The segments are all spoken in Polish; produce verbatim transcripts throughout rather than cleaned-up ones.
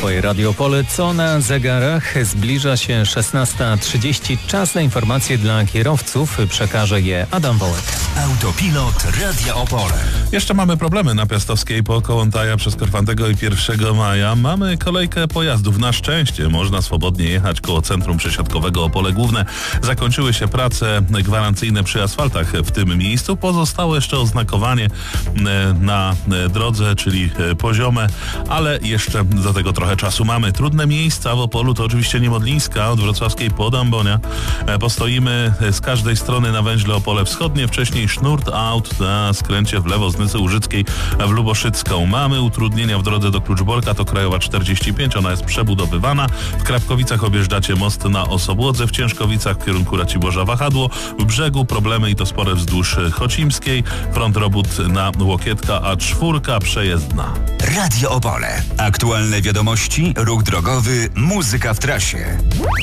Twoje Radio Opole. Co na zegarach? Zbliża się szesnasta trzydzieści. Czas na informacje dla kierowców. Przekaże je Adam Wołek. Autopilot Radia Opole. Jeszcze mamy problemy na Piastowskiej po Kołątaja przez Korfantego i pierwszego maja. Mamy kolejkę pojazdów. Na szczęście można swobodnie jechać koło Centrum Przesiadkowego Opole Główne. Zakończyły się prace gwarancyjne przy asfaltach w tym miejscu. Pozostało jeszcze oznakowanie na drodze, czyli poziome, ale jeszcze do tego trochę czasu mamy. Trudne miejsca w Opolu to oczywiście Niemodlińska od Wrocławskiej po Dambonia. Postoimy z każdej strony na węźle Opole Wschodnie, wcześniej Sznurt Aut na skręcie w lewo z Nycy Łużyckiej w Luboszycką. Mamy utrudnienia w drodze do Kluczborka, to Krajowa czterdzieści pięć, ona jest przebudowywana. W Krapkowicach objeżdżacie most na Osobłodze, w Ciężkowicach w kierunku Raciborza Wahadło, w Brzegu problemy i to spore wzdłuż Chocimskiej, front robót na Łokietka A cztery, przejezdna. Radio Opole. Aktualne wiadomości, ruch drogowy, muzyka w trasie.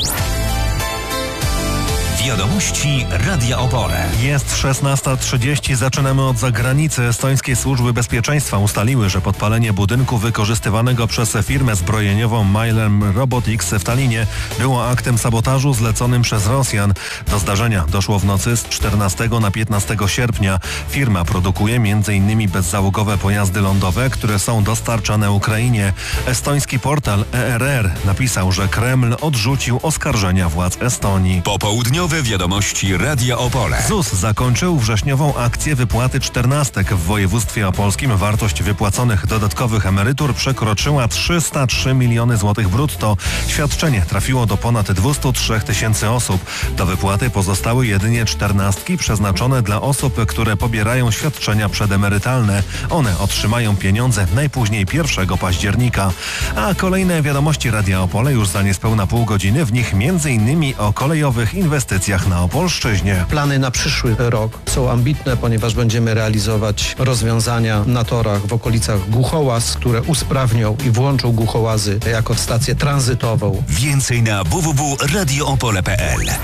Wiadomości Radia Opole. Jest szesnasta trzydzieści. Zaczynamy od zagranicy. Estońskie służby bezpieczeństwa ustaliły, że podpalenie budynku wykorzystywanego przez firmę zbrojeniową Milem Robotics w Tallinie było aktem sabotażu zleconym przez Rosjan. Do zdarzenia doszło w nocy z czternastego na piętnastego sierpnia. Firma produkuje między innymi bezzałogowe pojazdy lądowe, które są dostarczane Ukrainie. Estoński portal E R R napisał, że Kreml odrzucił oskarżenia władz Estonii. Popołudniowe wiadomości Radia Opole. Z U S zakończył wrześniową akcję wypłaty czternastek. W województwie opolskim wartość wypłaconych dodatkowych emerytur przekroczyła trzysta trzy miliony złotych brutto. Świadczenie trafiło do ponad dwieście trzy tysięcy osób. Do wypłaty pozostały jedynie czternastki przeznaczone dla osób, które pobierają świadczenia przedemerytalne. One otrzymają pieniądze najpóźniej pierwszego października. A kolejne wiadomości Radia Opole już za niespełna pół godziny. W nich między innymi o kolejowych inwestycjach na Opolszczyźnie. Plany na przyszły rok są ambitne, ponieważ będziemy realizować rozwiązania na torach w okolicach Głuchołaz, które usprawnią i włączą Głuchołazy jako stację tranzytową. Więcej na w w w kropka radio opole kropka p l.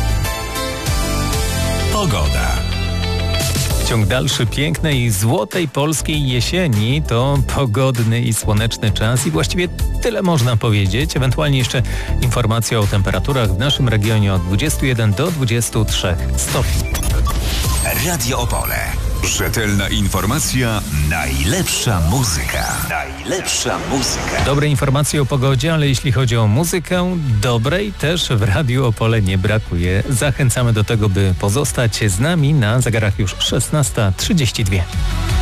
Pogoda. Ciąg dalszy pięknej i złotej polskiej jesieni to pogodny i słoneczny czas i właściwie tyle można powiedzieć. Ewentualnie jeszcze informacja o temperaturach w naszym regionie od dwudziestu jeden do dwudziestu trzech stopni. Radio Opole. Rzetelna informacja, najlepsza muzyka. Najlepsza muzyka. Dobre informacje o pogodzie, ale jeśli chodzi o muzykę, dobrej też w Radiu Opole nie brakuje. Zachęcamy do tego, by pozostać z nami. Na zegarach już szesnasta trzydzieści dwa.